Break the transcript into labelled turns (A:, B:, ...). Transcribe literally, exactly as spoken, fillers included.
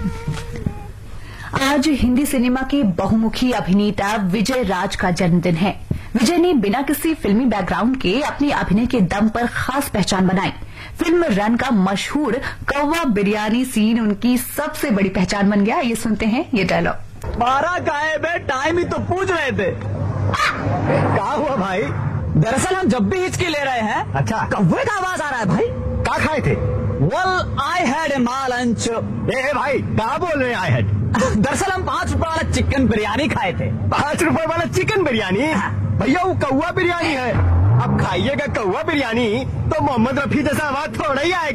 A: आज हिंदी सिनेमा के बहुमुखी अभिनेता विजय राज का जन्मदिन है। विजय ने बिना किसी फिल्मी बैकग्राउंड के अपने अभिनय के दम पर खास पहचान बनाई। फिल्म रन का मशहूर कौवा बिरयानी सीन उनकी सबसे बड़ी पहचान बन गया। ये सुनते हैं ये डायलॉग।
B: बारह गायब है, टाइम ही तो पूछ रहे थे। क्या हुआ भाई? दरअसल हम जब भी हिचकी ले रहे हैं, अच्छा, कौवे का आवाज आ रहा है भाई। क्या खाए थे? Well I had a mall lunch. ए भाई क्या बोल रहे हैं आई हैड? दरअसल हम पाँच रुपए वाला चिकन बिरयानी खाए थे। पाँच रुपए वाला चिकन बिरयानी? भैया वो कौवा बिरयानी है। अब खाइएगा कौवा बिरयानी तो मोहम्मद रफी जैसा आवाज थोड़ा ही आएगा।